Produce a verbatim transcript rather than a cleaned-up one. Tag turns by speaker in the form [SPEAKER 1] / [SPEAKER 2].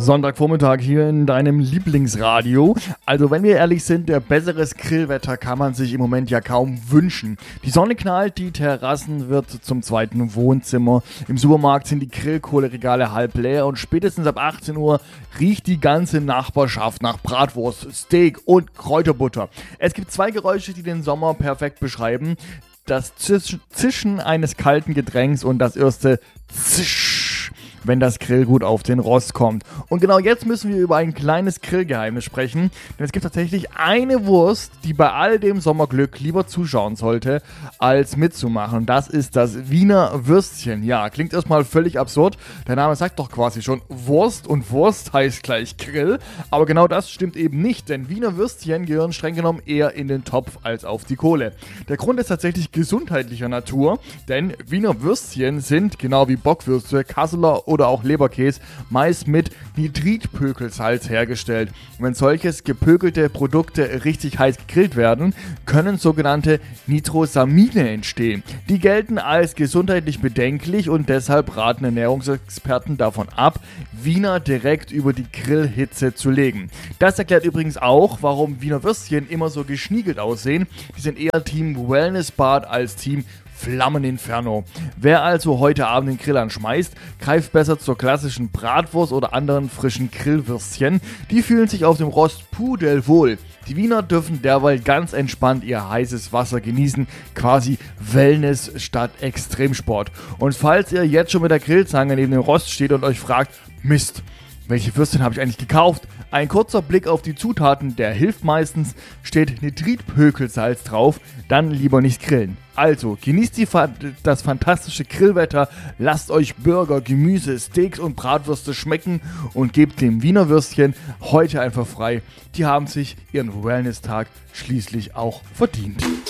[SPEAKER 1] Sonntagvormittag hier in deinem Lieblingsradio. Also wenn wir ehrlich sind, der besseres Grillwetter kann man sich im Moment ja kaum wünschen. Die Sonne knallt, die Terrassen wird zum zweiten Wohnzimmer. Im Supermarkt sind die Grillkohleregale halb leer und spätestens ab achtzehn Uhr riecht die ganze Nachbarschaft nach Bratwurst, Steak und Kräuterbutter. Es gibt zwei Geräusche, die den Sommer perfekt beschreiben. Das Zisch- Zischen eines kalten Getränks und das erste Zisch, wenn das Grillgut auf den Rost kommt. Und genau jetzt müssen wir über ein kleines Grillgeheimnis sprechen, denn es gibt tatsächlich eine Wurst, die bei all dem Sommerglück lieber zuschauen sollte, als mitzumachen. Das ist das Wiener Würstchen. Ja, klingt erstmal völlig absurd. Der Name sagt doch quasi schon Wurst und Wurst heißt gleich Grill. Aber genau das stimmt eben nicht, denn Wiener Würstchen gehören streng genommen eher in den Topf als auf die Kohle. Der Grund ist tatsächlich gesundheitlicher Natur, denn Wiener Würstchen sind, genau wie Bockwürste, Kasseler oder auch Leberkäse, meist mit Nitritpökelsalz hergestellt. Und wenn solches gepökelte Produkte richtig heiß gegrillt werden, können sogenannte Nitrosamine entstehen. Die gelten als gesundheitlich bedenklich und deshalb raten Ernährungsexperten davon ab, Wiener direkt über die Grillhitze zu legen. Das erklärt übrigens auch, warum Wiener Würstchen immer so geschniegelt aussehen. Die sind eher Team Wellnessbad als Team Flammeninferno. Wer also heute Abend den Grill anschmeißt, greift besser zur klassischen Bratwurst oder anderen frischen Grillwürstchen. Die fühlen sich auf dem Rost pudelwohl. Die Wiener dürfen derweil ganz entspannt ihr heißes Wasser genießen, quasi Wellness statt Extremsport. Und falls ihr jetzt schon mit der Grillzange neben dem Rost steht und euch fragt, Mist, welche Würstchen habe ich eigentlich gekauft? Ein kurzer Blick auf die Zutaten, der hilft meistens. Steht Nitritpökelsalz drauf, dann lieber nicht grillen. Also, genießt die, das fantastische Grillwetter, lasst euch Burger, Gemüse, Steaks und Bratwürste schmecken und gebt dem Wiener Würstchen heute einfach frei. Die haben sich ihren Wellness-Tag schließlich auch verdient.